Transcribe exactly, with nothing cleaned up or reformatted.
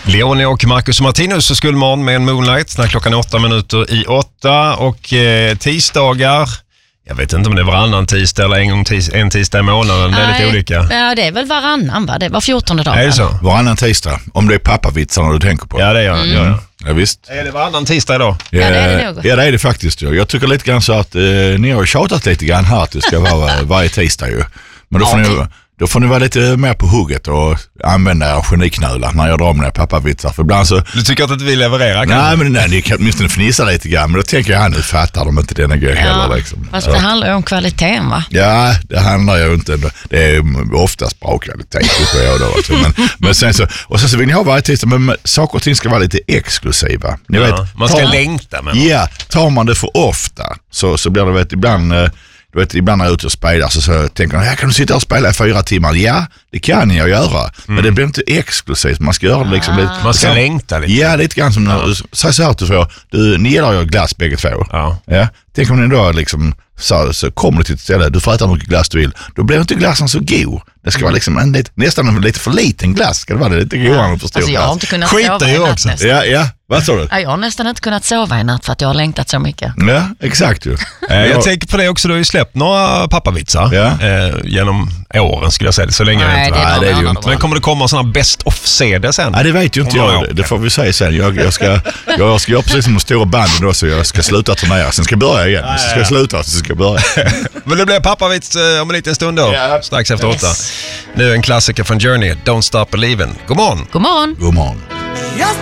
Leonie och Marcus och Martinus och Skullmorgon med en Moonlight när klockan är åtta minuter i åtta och eh, tisdagar. Jag vet inte om det är varannan tisdag eller en, gång tis, en tisdag i månaden. Det är Nej, lite olika. Ja, det är väl varannan, va? Det var fjortonde dagen. Är det så? Varannan tisdag, om det är pappavitsarna du tänker på. Ja, det gör mm. ja. Ja, visst. Är det varannan tisdag idag? Ja, det är det nog. Ja, det är det faktiskt. Ja. Jag tycker lite grann så att eh, ni har tjatat lite grann här att det ska vara varje tisdag ju. Men då får, ja, ni, då får ni vara lite mer på hugget och använda era geniknölar när jag drar om mina pappavitsar. För ibland så... Du tycker att inte vi levererar? Nej, men nej, ni kan åtminstone fnissa lite grann. Men då tänker jag, nu fattar de inte denna grej ja, heller. Liksom. Fast det handlar ju om kvaliteten, va? Ja, det handlar ju inte. Det är oftast bra kvalitet. Jag då, alltså. men, men sen så, och sen så vill ni ha varje tisdag, men saker och ting ska vara lite exklusiva. Ni ja, vet, man ska tar, längta med Ja, tar man det för ofta så, så blir det vet, ibland... Du vet, ibland när jag är ute och spelar så, så tänker jag, här kan du sitta och spela i fyra timmar? Ja, det kan jag göra. Mm. Men det blir inte exklusivt. Man ska göra det liksom... Ah. Man ska längta lite. Ja, lite grann som... Ja. Säg så här att du får... Du, ni gillar ju glass bägge två. Ja. Ja. Tänk om ni då liksom... Så, så kommer du till ett ställe, du får äta hur mycket glass du vill. Då blir inte glassen så god. Det ska vara liksom en, nästan en lite för liten glass. Ska det vara lite godare än för stor alltså, jag har inte kunnat Skiter ju också. Nästan. Ja, ja. Vad sa du? Ja, jag har nästan inte kunnat sova i natt för att jag har längtat så mycket. Ja, exakt ju. jag, jag tänker på det också, du har ju släppt några pappavitsar ja. eh, genom åren skulle jag säga. Så länge Nej, det inte det är, Nej, det är ju inte. Men kommer det komma sådana best off-C D sen? Nej, det vet ju inte jag. Det, det får vi säga sen. Jag, jag, ska, jag ska göra precis som de stora banden då, så jag ska sluta turnera. Sen ska jag börja igen. Nej, så ska jag sluta, så ska jag börja. Men det blir pappavits eh, om en liten stund då. Yeah. Strax efter yes. åtta. Nu en klassiker från Journey, Don't Stop Believin'. God morgon. God morgon. God morgon.